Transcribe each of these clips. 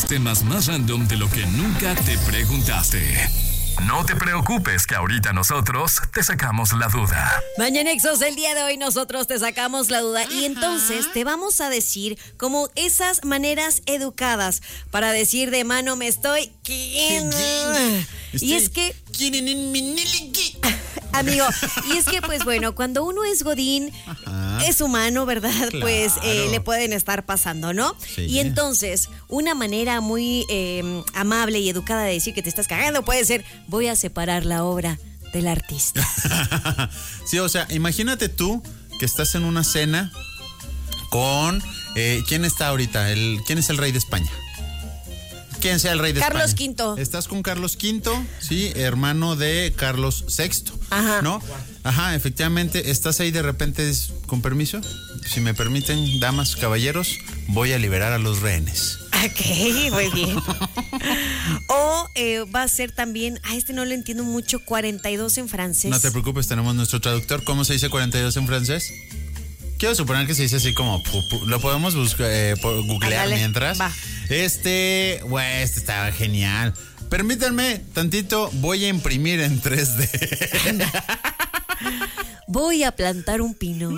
los temas más random de lo que nunca te preguntaste. No te preocupes que ahorita nosotros te sacamos la duda. Mañanexos, el día de hoy nosotros te sacamos la duda y entonces te vamos a decir como esas maneras educadas para decir de mano me estoy... Y es que... Amigo, y es que pues bueno, cuando uno es godín, es humano, ¿verdad? Claro. Pues le pueden estar pasando, ¿no? Sí. Y entonces, una manera muy amable y educada de decir que te estás cagando puede ser, voy a separar la obra del artista. Sí, o sea, imagínate tú que estás en una cena con... ¿quién está ahorita? ¿Quién es el rey de España? ¿Quién sea el rey de Carlos España? V. Estás con Carlos V, sí, hermano de Carlos VI, ajá. ¿no? Ajá, efectivamente, estás ahí de repente, con permiso, si me permiten, damas, caballeros, voy a liberar a los rehenes. Ok, muy bien. O va a ser también, no lo entiendo mucho, 42 en francés. No te preocupes, tenemos nuestro traductor. ¿Cómo se dice 42 en francés? Quiero suponer que se dice así como... Lo podemos buscar, googlear. Ándale, mientras. Va. Este estaba genial. Permítanme tantito, voy a imprimir en 3D. Voy a plantar un pino.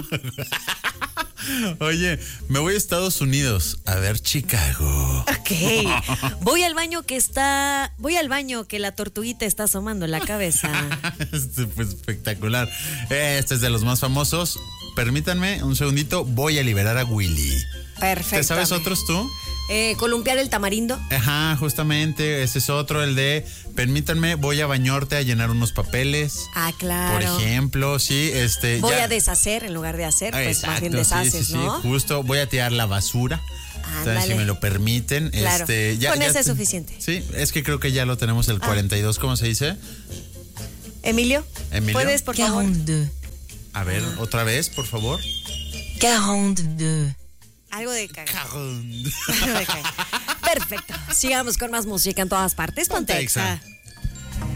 Oye, me voy a Estados Unidos a ver Chicago. Ok. Voy al baño que la tortuguita está asomando la cabeza. Pues espectacular. Este es de los más famosos. Permítanme un segundito, voy a liberar a Willy. Perfecto. ¿Te sabes otros tú? Columpiar el tamarindo. Ajá, justamente, ese es otro, el de permítanme, voy a bañarte a llenar unos papeles. Ah, claro. Por ejemplo, sí, voy a deshacer en lugar de hacer, pues exacto, más bien deshaces, sí, ¿no? Sí, justo, voy a tirar la basura. Entonces, si me lo permiten. Claro. Con ese es suficiente. Sí, es que creo que ya lo tenemos el 42, ¿cómo se dice? Emilio, ¿puedes, por favor? 42. A ver, otra vez, por favor. 42. Algo de cagar. Perfecto. Sigamos con más música en todas partes. Ponte Exa.